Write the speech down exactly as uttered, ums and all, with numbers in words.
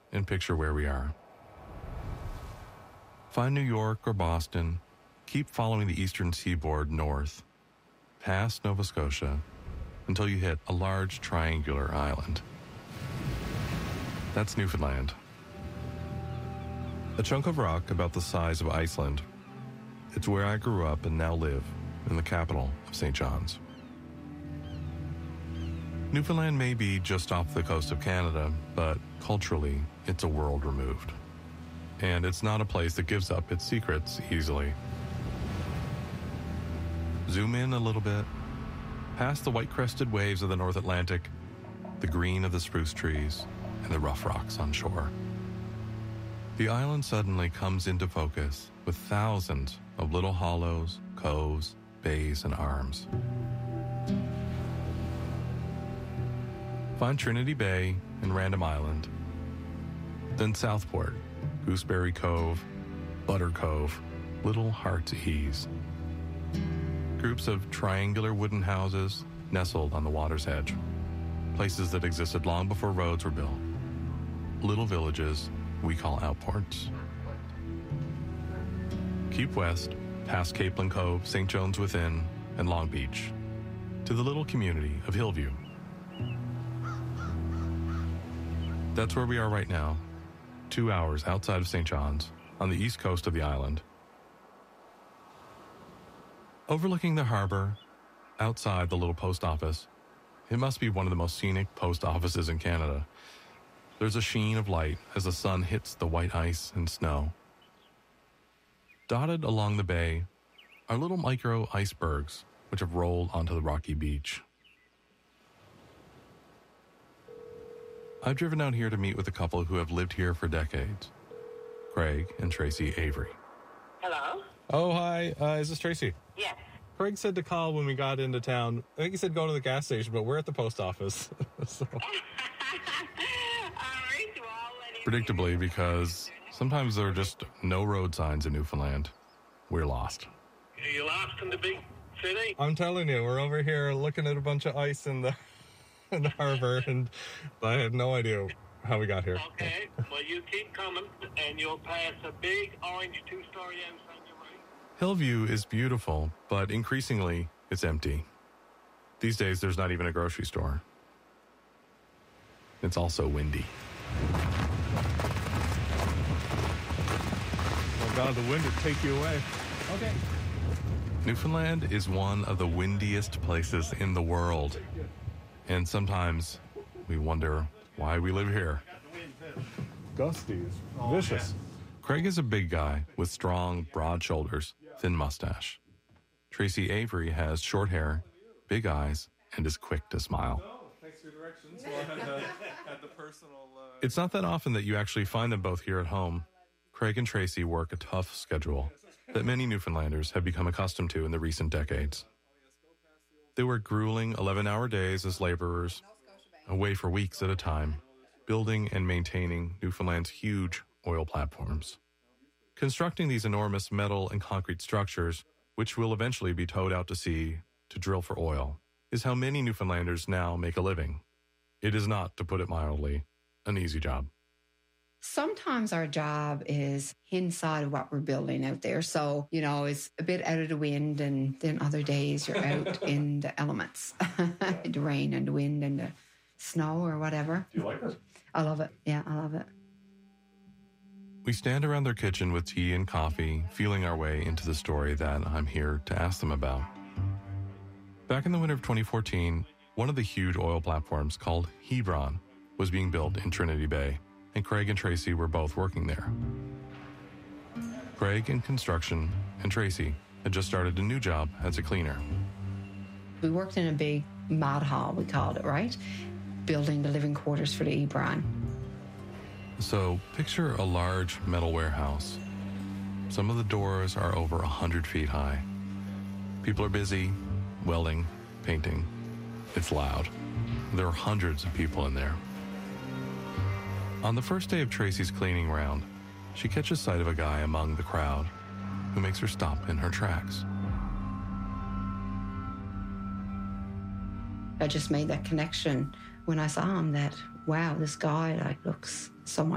and picture where we are. Find New York or Boston, keep following the eastern seaboard north, past Nova Scotia, until you hit a large triangular island. That's Newfoundland. A chunk of rock about the size of Iceland. It's where I grew up and now live, in the capital of Saint John's. Newfoundland may be just off the coast of Canada, but culturally, it's a world removed. And it's not a place that gives up its secrets easily. Zoom in a little bit, past the white-crested waves of the North Atlantic, the green of the spruce trees, and the rough rocks on shore. The island suddenly comes into focus with thousands of little hollows, coves, bays, and arms. Find Trinity Bay and Random Island, then Southport, Gooseberry Cove, Butter Cove, Little Heart's Ease. Groups of triangular wooden houses nestled on the water's edge, places that existed long before roads were built. Little villages we call outports. Keep west, past Capelin Cove, Saint John's Within, and Long Beach, to the little community of Hillview. That's where we are right now, two hours outside of Saint John's, on the east coast of the island. Overlooking the harbor, outside the little post office, it must be one of the most scenic post offices in Canada. There's a sheen of light as the sun hits the white ice and snow. Dotted along the bay are little micro icebergs which have rolled onto the rocky beach. I've driven out here to meet with a couple who have lived here for decades, Craig and Tracy Avery. Hello? Oh, hi. Uh, is this Tracy? Yes. Craig said to call when we got into town. I think he said go to the gas station, but we're at the post office. so. All right, well, I'll let him Predictably, because sometimes there are just no road signs in Newfoundland. We're lost. Are you lost in the big city? I'm telling you, we're over here looking at a bunch of ice in the, in the harbor, and I have no idea how we got here. Okay, well, you keep coming, and you'll pass a big orange two-story house on your right. Hillview is beautiful, but increasingly, it's empty. These days, there's not even a grocery store. It's also windy. Oh God, the wind would take you away. Okay. Newfoundland is one of the windiest places in the world. And sometimes we wonder why we live here. Gusty is vicious. Craig is a big guy with strong, broad shoulders, thin mustache. Tracy Avery has short hair, big eyes, and is quick to smile. It's not that often that you actually find them both here at home. Craig and Tracy work a tough schedule that many Newfoundlanders have become accustomed to in the recent decades. They work grueling eleven-hour days as laborers, away for weeks at a time, building and maintaining Newfoundland's huge oil platforms. Constructing these enormous metal and concrete structures, which will eventually be towed out to sea to drill for oil, is how many Newfoundlanders now make a living. It is not, to put it mildly, an easy job. Sometimes our job is inside of what we're building out there. So, you know, it's a bit out of the wind, and then other days you're out in the elements, the rain and the wind and the snow or whatever. Do you like it? I love it. Yeah, I love it. We stand around their kitchen with tea and coffee, feeling our way into the story that I'm here to ask them about. Back in the winter of twenty fourteen, one of the huge oil platforms called Hebron was being built in Trinity Bay, and Craig and Tracy were both working there. Craig in construction, and Tracy had just started a new job as a cleaner. We worked in a big mad hall, we called it, right? Building the living quarters for the Hebron. So picture a large metal warehouse. Some of the doors are over one hundred feet high. People are busy, welding, painting. It's loud. There are hundreds of people in there. On the first day of Tracy's cleaning round, she catches sight of a guy among the crowd who makes her stop in her tracks. I just made that connection when I saw him that, wow, this guy like looks so much